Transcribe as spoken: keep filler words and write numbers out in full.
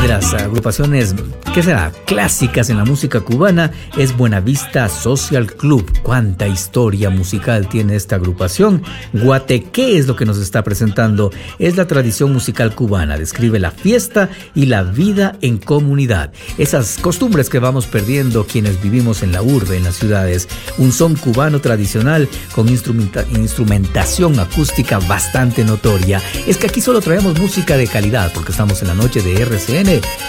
las agrupaciones, ¿qué será?, clásicas en la música cubana es Buenavista Social Club. ¿Cuánta historia musical tiene esta agrupación? Guateque es lo que nos está presentando. Es la tradición musical cubana. Describe la fiesta y la vida en comunidad. Esas costumbres que vamos perdiendo quienes vivimos en la urbe, en las ciudades. Un son cubano tradicional con instrumenta- instrumentación acústica bastante notoria. Es que aquí solo traemos música de calidad porque estamos en la noche de R C N